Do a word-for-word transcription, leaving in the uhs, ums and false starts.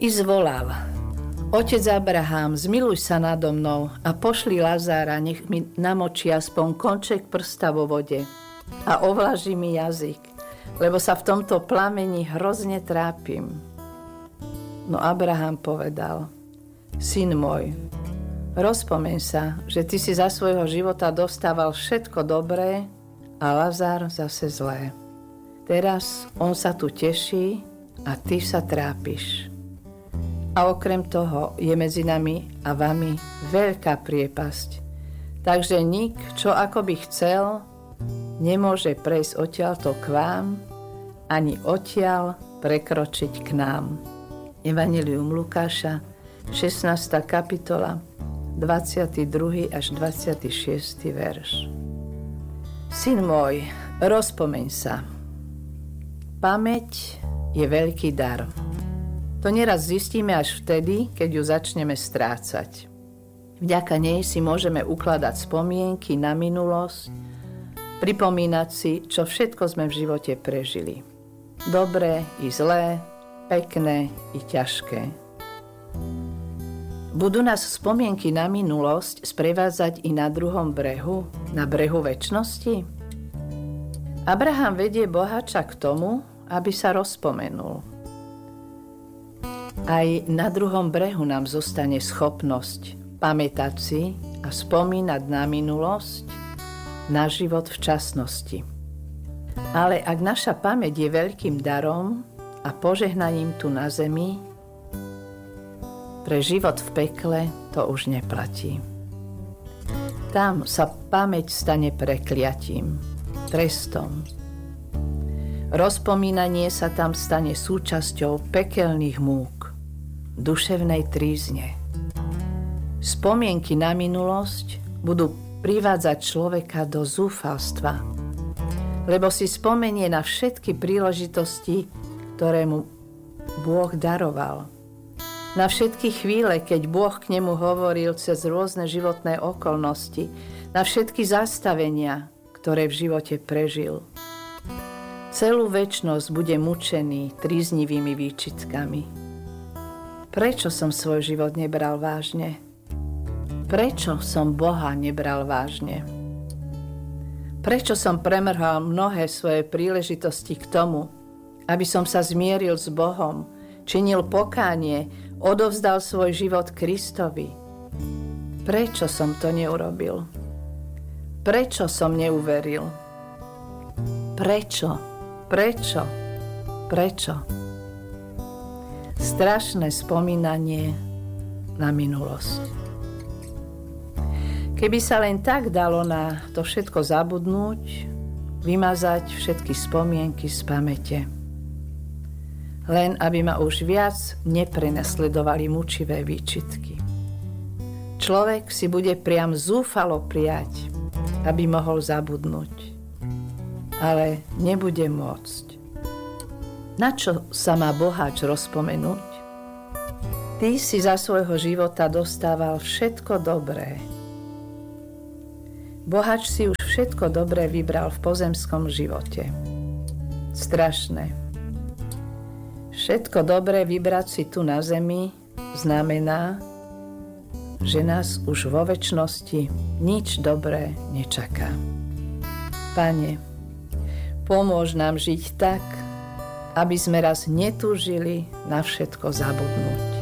I zvolal: Otec Abraham, zmiluj sa nado mnou a pošli Lazára, nech mi namočí aspoň konček prsta vo vode a ovlaží mi jazyk, lebo sa v tomto plameni hrozne trápim. No Abraham povedal: Syn môj, rozpomeň sa, že ty si za svojho života dostával všetko dobré a Lazár zase zlé. Teraz on sa tu teší a ty sa trápiš. A okrem toho je medzi nami a vami veľká priepasť. Takže nik, čo ako by chcel, nemôže prejsť odtiaľto k vám, ani odtiaľ prekročiť k nám. Evanjelium Lukáša, šestnásta kapitola, dvadsiaty druhý až dvadsiaty šiesty verš. Syn môj, rozpomeň sa. Pamäť je veľký dar. To neraz zistíme až vtedy, keď ju začneme strácať. Vďaka nej si môžeme ukladať spomienky na minulosť, pripomínať si, čo všetko sme v živote prežili. Dobré i zlé, pekné i ťažké. Budú nás spomienky na minulosť sprevádzať i na druhom brehu, na brehu večnosti? Abraham vedie boháča k tomu, aby sa rozpomenul. Aj na druhom brehu nám zostane schopnosť pamätať si a spomínať na minulosť, na život v časnosti. Ale ak naša pamäť je veľkým darom a požehnaním tu na zemi, pre život v pekle to už neplatí. Tam sa pamäť stane prekliatím, trestom. Rozpomínanie sa tam stane súčasťou pekelných múk, duševnej trízne. Spomienky na minulosť budú privádzať človeka do zúfalstva, lebo si spomenie na všetky príležitosti, ktoré mu Bôh daroval. Na všetky chvíle, keď Boh k nemu hovoril cez rôzne životné okolnosti, na všetky zastavenia, ktoré v živote prežil. Celú večnosť bude mučený tríznivými výčitkami. Prečo som svoj život nebral vážne? Prečo som Boha nebral vážne? Prečo som premrhal mnohé svoje príležitosti k tomu, aby som sa zmieril s Bohom, činil pokánie, odovzdal svoj život Kristovi? Prečo som to neurobil? Prečo som neuveril? Prečo? Prečo? Prečo? Strašné spomínanie na minulosť. Keby sa len tak dalo na to všetko zabudnúť, vymazať všetky spomienky z pamäte. Len aby ma už viac neprenasledovali mučivé výčitky. Človek si bude priam zúfalo prijať, aby mohol zabudnúť. Ale nebude môcť. Na čo sa má boháč rozpomenúť? Ty si za svojho života dostával všetko dobré. Boháč si už všetko dobré vybral v pozemskom živote. Strašné. Všetko dobré vybrať si tu na zemi znamená, že nás už vo večnosti nič dobré nečaká. Pane, pomôž nám žiť tak, aby sme raz netúžili na všetko zabudnúť.